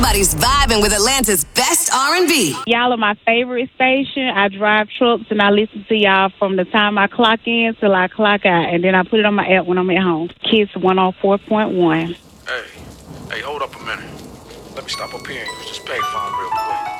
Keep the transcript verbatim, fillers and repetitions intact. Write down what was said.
Everybody's vibing with Atlanta's best R and B. Y'all are my favorite station. I drive trucks and I listen to y'all from the time I clock in till I clock out. And then I put it on my app when I'm at home. Kiss one oh four point one. Hey, hey, hold up a minute. Let me stop up here and use this payphone real quick.